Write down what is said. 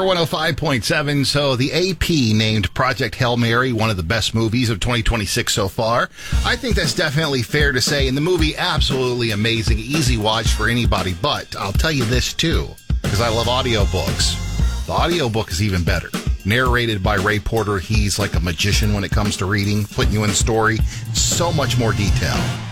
Power 105.7. So the AP named Project Hail Mary one of the best movies of 2026 so far. I think that's definitely fair to say. And the movie, absolutely amazing. Easy watch for anybody. But I'll tell you this, too, because I love audiobooks. The audiobook is even better. Narrated by Ray Porter. He's like a magician when it comes to reading, putting you in the story. So much more detail.